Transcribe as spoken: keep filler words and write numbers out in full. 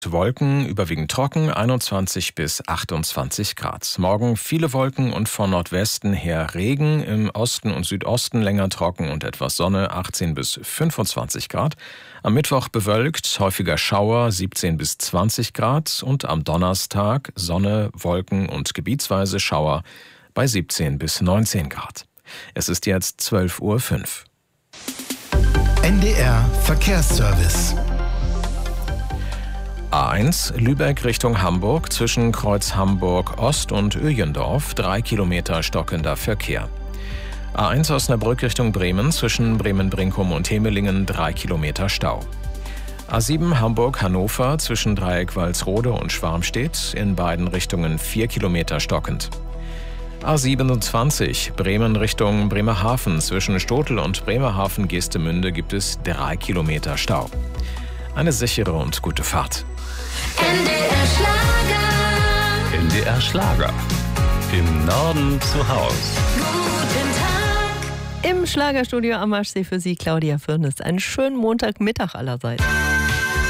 Wolken, überwiegend trocken, einundzwanzig bis achtundzwanzig Grad. Morgen viele Wolken und von Nordwesten her Regen, im Osten und Südosten länger trocken und etwas Sonne, achtzehn bis fünfundzwanzig Grad. Am Mittwoch bewölkt, häufiger Schauer, siebzehn bis zwanzig Grad. Und am Donnerstag Sonne, Wolken und gebietsweise Schauer bei siebzehn bis neunzehn Grad. Es ist jetzt zwölf Uhr fünf. N D R Verkehrsservice. A eins Lübeck Richtung Hamburg zwischen Kreuz Hamburg Ost und Öjendorf, drei Kilometer stockender Verkehr. A eins Osnabrück Richtung Bremen zwischen Bremen-Brinkum und Hemelingen, drei Kilometer Stau. A sieben Hamburg-Hannover zwischen Dreieck Walsrode und Schwarmstedt, in beiden Richtungen vier Kilometer stockend. A siebenundzwanzig Bremen Richtung Bremerhaven zwischen Stotel und Bremerhaven-Geestemünde gibt es drei Kilometer Stau. Eine sichere und gute Fahrt. N D R Schlager. N D R Schlager. Im Norden zu Haus. Guten Tag. Im Schlagerstudio am Marschsee für Sie Claudia Firnis. Einen schönen Montagmittag allerseits.